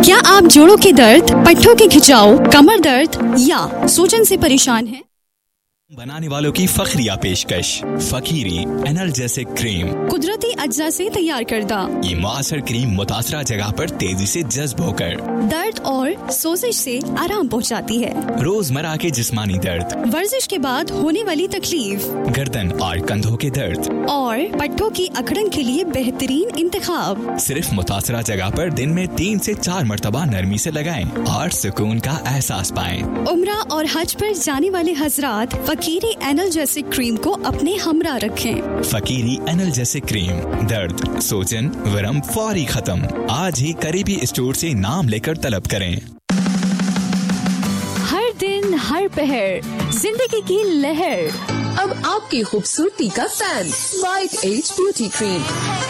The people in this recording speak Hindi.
क्या आप जोड़ों के दर्द, पट्टों के खिंचाव, कमर दर्द या सूजन से परेशान हैं? बनाने वालों की फखरिया पेशकश फकीरी एनाल्जेसिक क्रीम कुदरती अज्जा से तैयार करदा। ये मुआसर क्रीम मुतासरा जगह पर तेजी से जज्ब होकर दर्द और सोजिश से आराम पहुंचाती है। रोजमर्रा के जिस्मानी दर्द, वर्जिश के बाद होने वाली तकलीफ, गर्दन और कंधों के दर्द और पट्टों की अकड़न के लिए बेहतरीन इंतखाब। सिर्फ मुतासरा जगह पर दिन में 3 से 4 मरतबा नरमी से लगाएं और सुकून का एहसास पाएं। उम्रा और हज पर जाने वाले हजरात फकीरी एनाल्जेसिक क्रीम को अपने हमरा रखें। फकीरी एनाल्जेसिक क्रीम, दर्द, सोजन, वरम फौरी खत्म। आज ही करीबी स्टोर से नाम लेकर तलब करें। हर दिन हर पहर जिंदगी की लहर। अब आपकी खूबसूरती का fan white as beauty cream.